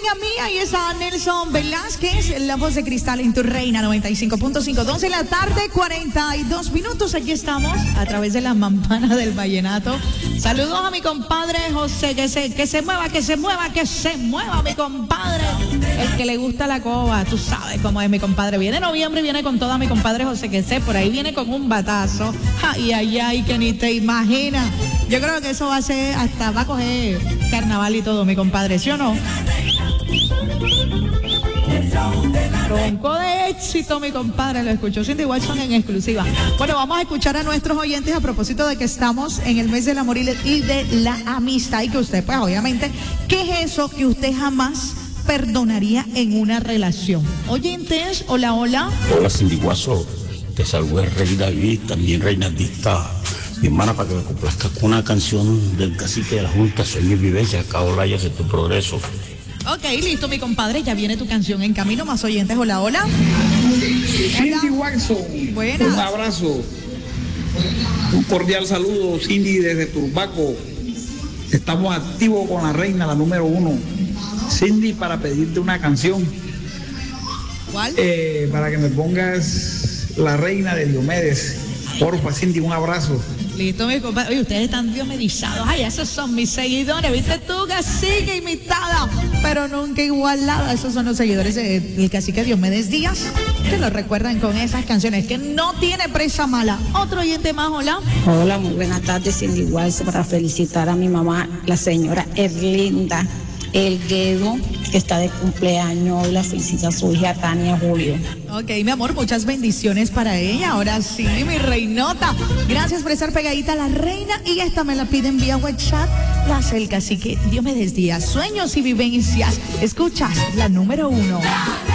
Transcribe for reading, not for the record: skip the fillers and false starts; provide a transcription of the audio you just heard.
amiga mía, ahí está Nelson Velázquez, la voz de cristal en tu Reina 95.5, 12 de la tarde, 42 minutos. Aquí estamos a través de la mampana del vallenato. Saludos a mi compadre José, que se mueva, mi compadre. El que le gusta la coba, tú sabes cómo es mi compadre. Viene noviembre y viene con toda mi compadre José, por ahí viene con un batazo. Ay, que ni te imaginas. Yo creo que eso va a coger carnaval y todo, mi compadre, ¿sí o no? Ronco de éxito, mi compadre, lo escuchó Cindy Watson en exclusiva. Bueno, vamos a escuchar a nuestros oyentes a propósito de que estamos en el mes del amor y de la amistad, y que usted, pues obviamente, ¿qué es eso que usted jamás perdonaría en una relación? Oyentes, hola. Hola, Cindy Watson, te saluda el Rey David, también Reinaldista. Mi hermana, para que me complazcas con una canción del cacique de la Junta, Sueño y Vivencia, Caolayas de tu progreso. Ok, listo, mi compadre, ya viene tu canción en camino. Más oyentes, hola. Cindy Watson, buenas. Un abrazo, un cordial saludo, Cindy, desde Turbaco. Estamos activos con la reina, la número 1. Cindy, para pedirte una canción. ¿Cuál? Para que me pongas La Reina de Diomedes. Porfa, Cindy, un abrazo. Listo, mi compadre. Oye, ustedes están diomedizados. Ay, esos son mis seguidores. ¿Viste tú? Cacique imitada, pero nunca igualada. Esos son los seguidores del cacique Diomedes Díaz, que lo recuerdan con esas canciones, que no tiene presa mala. Otro oyente más, hola. Hola, muy buenas tardes, Cindy Watson, para felicitar a mi mamá, la señora Erlinda Elguedo, que está de cumpleaños. La felicita a su hija Tania Julio. Ok, mi amor, muchas bendiciones para ella. Ahora sí, mi reinota. Gracias por estar pegadita a la reina. Y esta me la piden vía WhatsApp. La hace el cacique Diomedes Díaz. Sueños y vivencias. Escuchas la número 1.